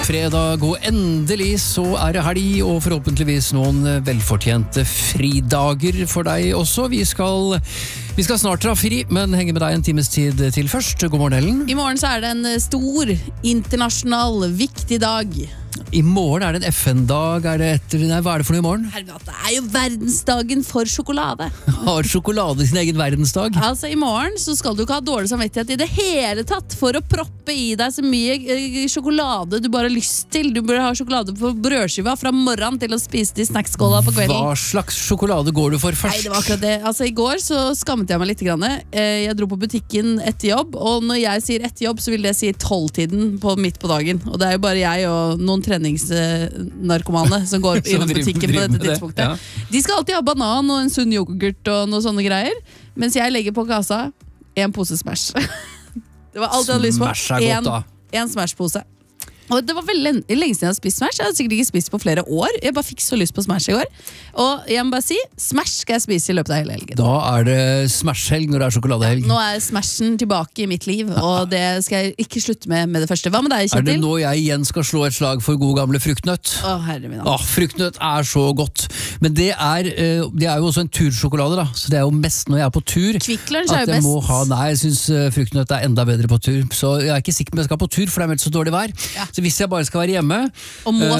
Fredag, og endelig så det helg, og forhåpentligvis noen velfortjente fridager for deg også. Vi skal snart dra fri, men henge med deg en times tid til først. God morgen, Ellen. I morgen så det en stor, internasjonal, viktig dag. I morgen det en FN-dag, hva det for noe i morgen? Helvete, det jo verdensdagen for sjokolade. Har sjokolade sin egen verdensdag? Altså, i morgen så skal du ikke ha dårlig samvittighet i det hele tatt for å proppe i deg så mye sjokolade du bare har lyst til. Du burde ha sjokolade på brødskiva fra morgen til å spise det i snackskåla på kvelden. Hva slags sjokolade går du for først? Nei, det var akkurat det. Altså, i går så skammet jeg meg litt grann. Jeg dro på butikken etter jobb, og når jeg sier etter jobb, så vil det si 12-tiden midt på dagen. Og det jo bare jeg og noen treningsnarkomane som går innom butikken på dette tidspunktet. Ja. De skal alltid ha banan og en sunn yoghurt og noe sånne greier, mens jeg legger på kassa en pose Smash. Det var alt jeg hadde lyst på. En Smash-pose. Og det var veldig lenge siden jeg hadde spist Smash. Jeg hadde sikkert ikke spist på flere år. Jeg bare fikk så lyst på Smash i går. Og jeg må bare si, Smash skal jeg spise i løpet av hele helgen. Da det Smash-helg når det sjokoladehelg. Nå Smashen tilbake i mitt liv, og det skal jeg ikke slutte med det første. Hva med deg, Kjetil? Det nå jeg igjen skal slå et slag for god gamle fruktnøtt? Å, herre min. Fruktnøtt så godt. Men det jo også en tursjokolade, da. Så det jo mest når jeg på tur. Kvikk Lunsj jo best. Nei, jeg synes fruktnøtt enda bedre på tur. Så jeg ikke sikker på om jeg skal på tur, for det meldt så dårlig vær. Ja. Så hvis jeg bare skal være hjemme og må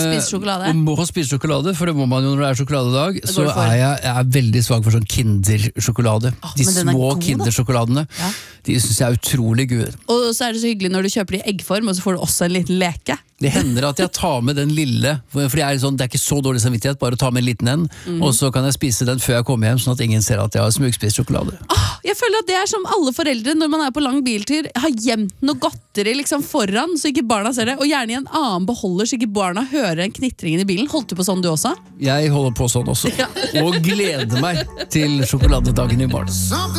spise sjokolade, for det må man jo når det sjokoladedag, så jeg veldig svag for sånn Kinder-sjokolade. De små Kinder-sjokoladene, de synes jeg utrolig gode. Og så det så hyggelig når du kjøper det i eggform, og så får du også en liten leke. Det hender at jeg tar med den lille, for det det ikke så dårlig samvittighet, bare å ta med en liten en, og så kan jeg spise den før jeg kommer hjem, sånn at ingen ser at jeg har smugspist sjokolade. Jeg føler at det som alle foreldre når man på lang biltur, har gjemt noe godteri liksom foran, så ikke barna ser det, og gjerne i en annen beholder, så ikke barna hører en knitringen i bilen. Holdt du på sånn du også? Jeg holder på sånn også, og gleder meg til sjokoladedagen i morgen.